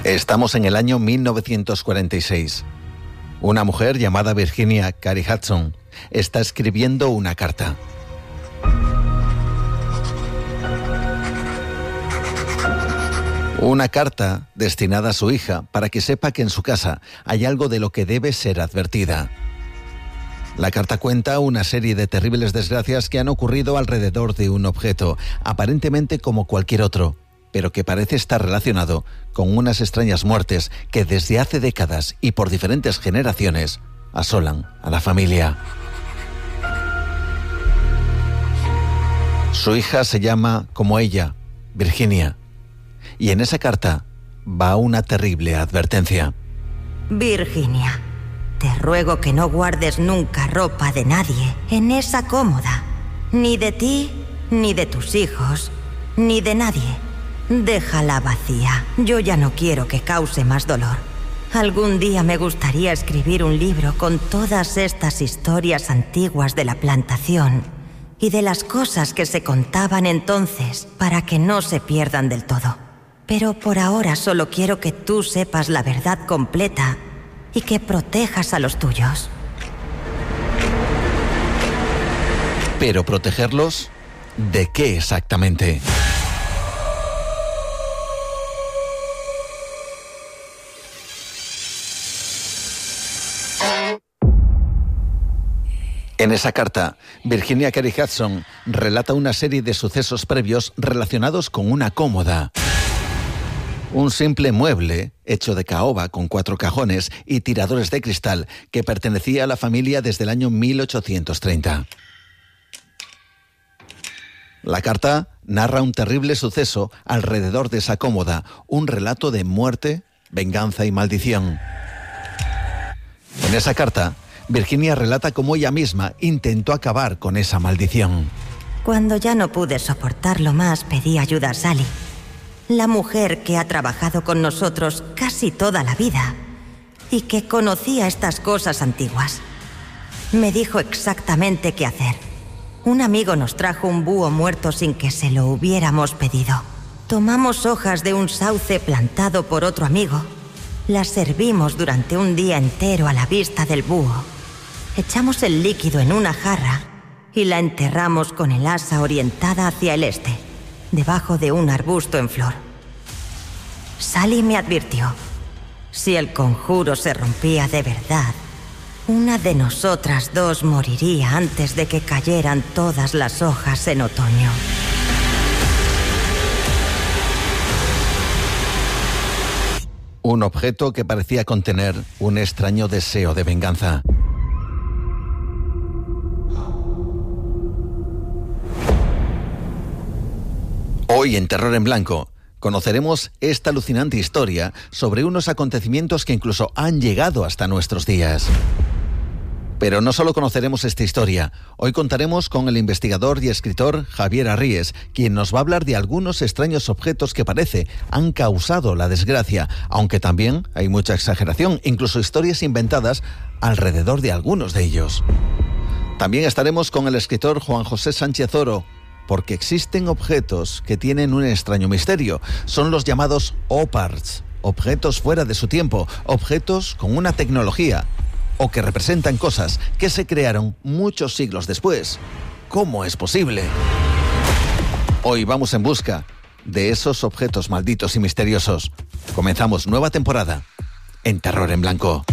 Estamos en el año 1946. Una mujer llamada Virginia Carey Hudson está escribiendo una carta. Una carta destinada a su hija para que sepa que en su casa hay algo de lo que debe ser advertida. La carta cuenta una serie de terribles desgracias que han ocurrido alrededor de un objeto, aparentemente como cualquier otro, pero que parece estar relacionado con unas extrañas muertes que desde hace décadas y por diferentes generaciones asolan a la familia. Su hija se llama como ella, Virginia, y en esa carta va una terrible advertencia. Virginia, te ruego que no guardes nunca ropa de nadie en esa cómoda, ni de ti, ni de tus hijos, ni de nadie. Déjala vacía. Yo ya no quiero que cause más dolor. Algún día me gustaría escribir un libro con todas estas historias antiguas de la plantación y de las cosas que se contaban entonces para que no se pierdan del todo. Pero por ahora solo quiero que tú sepas la verdad completa y que protejas a los tuyos. ¿Pero protegerlos? ¿De qué exactamente? En esa carta, Virginia Carey Hudson relata una serie de sucesos previos relacionados con una cómoda. Un simple mueble hecho de caoba con 4 cajones y tiradores de cristal que pertenecía a la familia desde el año 1830. La carta narra un terrible suceso alrededor de esa cómoda, un relato de muerte, venganza y maldición. En esa carta, Virginia relata cómo ella misma intentó acabar con esa maldición. Cuando ya no pude soportarlo más, pedí ayuda a Sally, la mujer que ha trabajado con nosotros casi toda la vida y que conocía estas cosas antiguas. Me dijo exactamente qué hacer. Un amigo nos trajo un búho muerto sin que se lo hubiéramos pedido. Tomamos hojas de un sauce plantado por otro amigo. Las servimos durante un día entero a la vista del búho. Echamos el líquido en una jarra y la enterramos con el asa orientada hacia el este, debajo de un arbusto en flor. Sally me advirtió: si el conjuro se rompía de verdad, una de nosotras dos moriría antes de que cayeran todas las hojas en otoño. Un objeto que parecía contener un extraño deseo de venganza. Hoy en Terror en Blanco conoceremos esta alucinante historia sobre unos acontecimientos que incluso han llegado hasta nuestros días. Pero no solo conoceremos esta historia, hoy contaremos con el investigador y escritor Javier Arries, quien nos va a hablar de algunos extraños objetos que parece han causado la desgracia, aunque también hay mucha exageración, incluso historias inventadas alrededor de algunos de ellos. También estaremos con el escritor Juan José Sánchez Oro, porque existen objetos que tienen un extraño misterio. Son los llamados OPARTs, objetos fuera de su tiempo, objetos con una tecnología, o que representan cosas que se crearon muchos siglos después. ¿Cómo es posible? Hoy vamos en busca de esos objetos malditos y misteriosos. Comenzamos nueva temporada en Terror en Blanco.